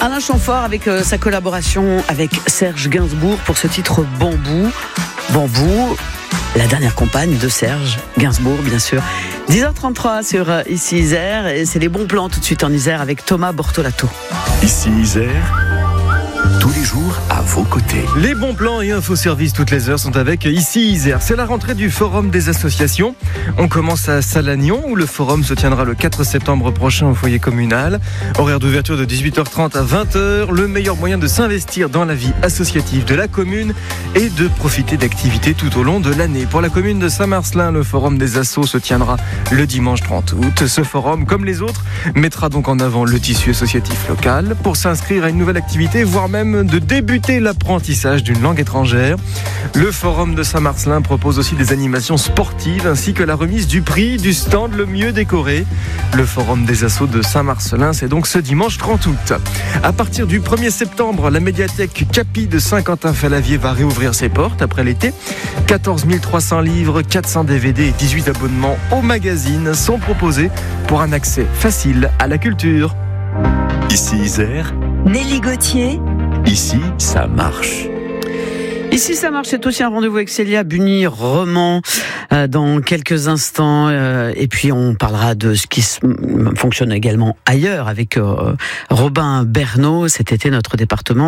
Alain Chamfort avec sa collaboration avec Serge Gainsbourg pour ce titre Bambou. Bambou, la dernière compagne de Serge Gainsbourg, bien sûr. 10h33 sur Ici Isère, et c'est les bons plans tout de suite en Isère avec Thomas Bortolato. Ici Isère, tous les jours à vos côtés. Les bons plans et infoservices toutes les heures sont avec Ici Isère. C'est la rentrée du Forum des associations. On commence à Salagnon où le forum se tiendra le 4 septembre prochain au foyer communal. Horaire d'ouverture de 18h30 à 20h. Le meilleur moyen de s'investir dans la vie associative de la commune et de profiter d'activités tout au long de l'année. Pour la commune de Saint-Marcelin, le Forum des assos se tiendra le dimanche 30 août. Ce forum, comme les autres, mettra donc en avant le tissu associatif local pour s'inscrire à une nouvelle activité, voire même de débuter l'apprentissage d'une langue étrangère. Le Forum de Saint-Marcelin propose aussi des animations sportives ainsi que la remise du prix du stand le mieux décoré. Le Forum des assos de Saint-Marcelin, c'est donc ce dimanche 30 août. À partir du 1er septembre, la médiathèque Capi de Saint-Quentin-Fallavier va réouvrir ses portes après l'été. 14 300 livres, 400 DVD et 18 abonnements au magazine sont proposés pour un accès facile à la culture. Ici Isère, Nelly Gauthier. Ici ça marche. Ici ça marche, c'est aussi un rendez-vous avec Célia Bunny-Roman dans quelques instants, et puis on parlera de ce qui fonctionne également ailleurs avec Robin Bernot. Cet été, nos départements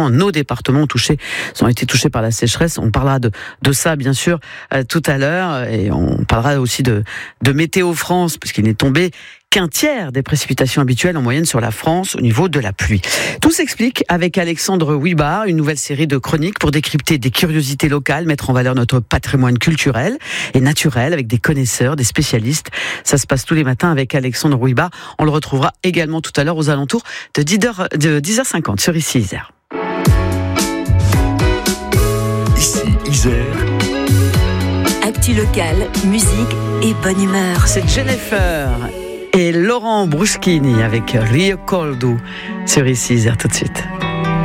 ont été touchés par la sécheresse. On parlera de ça bien sûr tout à l'heure, et on parlera aussi de Météo France, puisqu'il n'est tombé qu'un tiers des précipitations habituelles en moyenne sur la France au niveau de la pluie. Tout s'explique avec Alexandre Huibard, une nouvelle série de chroniques pour décrypter des curiosités locales, mettre en valeur notre patrimoine culturel et naturel avec des connaisseurs, des spécialistes. Ça se passe tous les matins avec Alexandre Huibard. On le retrouvera également tout à l'heure aux alentours de 10h50 sur Ici Isère. Ici Isère. Actu locale, musique et bonne humeur. C'est Jennifer et Laurent Bruschini avec Rio Coldo sur Ici Isère tout de suite.